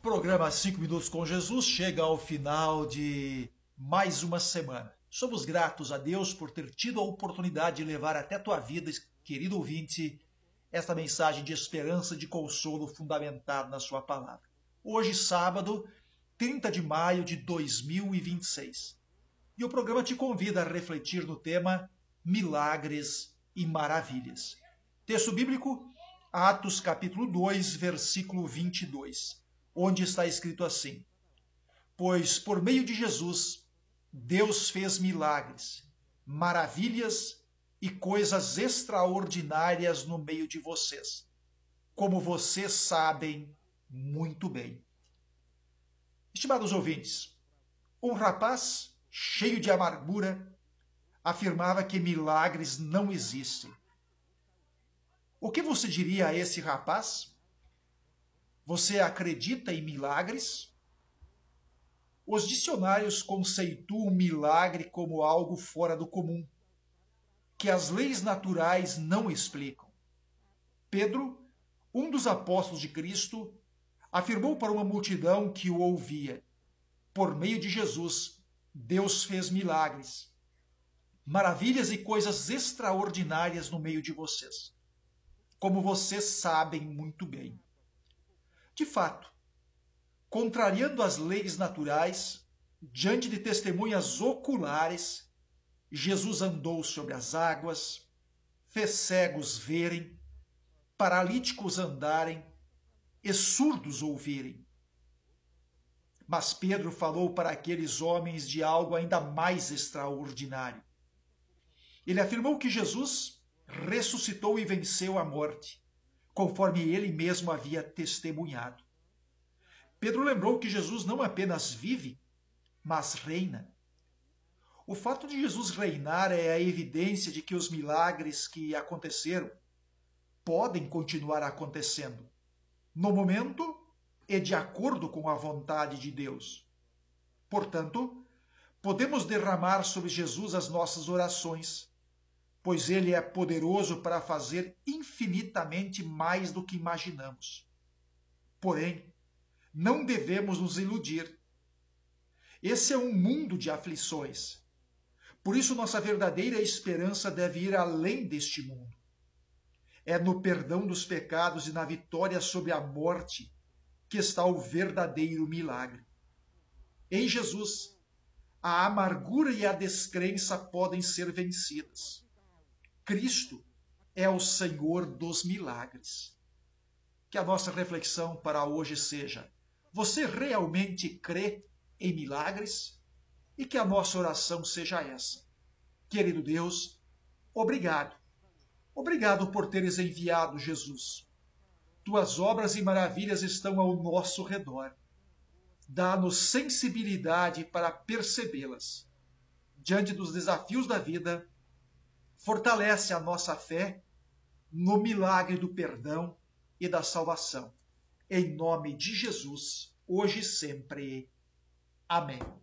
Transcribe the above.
Programa 5 Minutos com Jesus chega ao final de mais uma semana. Somos gratos a Deus por ter tido a oportunidade de levar até a tua vida, querido ouvinte, esta mensagem de esperança, de consolo fundamentada na sua palavra. Hoje, sábado, 30 de maio de 2026. E o programa te convida a refletir no tema Milagres e Maravilhas. Texto bíblico, Atos capítulo 2, versículo 22. Onde está escrito assim: pois por meio de Jesus, Deus fez milagres, maravilhas e coisas extraordinárias no meio de vocês, como vocês sabem muito bem. Estimados ouvintes, um rapaz cheio de amargura afirmava que milagres não existem. O que você diria a esse rapaz? Você acredita em milagres? Os dicionários conceituam milagre como algo fora do comum, que as leis naturais não explicam. Pedro, um dos apóstolos de Cristo, afirmou para uma multidão que o ouvia: por meio de Jesus, Deus fez milagres, maravilhas e coisas extraordinárias no meio de vocês, como vocês sabem muito bem. De fato, contrariando as leis naturais, diante de testemunhas oculares, Jesus andou sobre as águas, fez cegos verem, paralíticos andarem e surdos ouvirem. Mas Pedro falou para aqueles homens de algo ainda mais extraordinário. Ele afirmou que Jesus ressuscitou e venceu a morte, conforme ele mesmo havia testemunhado. Pedro lembrou que Jesus não apenas vive, mas reina. O fato de Jesus reinar é a evidência de que os milagres que aconteceram podem continuar acontecendo, no momento e de acordo com a vontade de Deus. Portanto, podemos derramar sobre Jesus as nossas orações, pois ele é poderoso para fazer infinitamente mais do que imaginamos. Porém, não devemos nos iludir. Esse é um mundo de aflições. Por isso, nossa verdadeira esperança deve ir além deste mundo. É no perdão dos pecados e na vitória sobre a morte que está o verdadeiro milagre. Em Jesus, a amargura e a descrença podem ser vencidas. Cristo é o Senhor dos milagres. Que a nossa reflexão para hoje seja: você realmente crê em milagres? E que a nossa oração seja essa: querido Deus, obrigado. Obrigado por teres enviado Jesus. Tuas obras e maravilhas estão ao nosso redor. Dá-nos sensibilidade para percebê-las. Diante dos desafios da vida, fortalece a nossa fé no milagre do perdão e da salvação. Em nome de Jesus, hoje e sempre. Amém.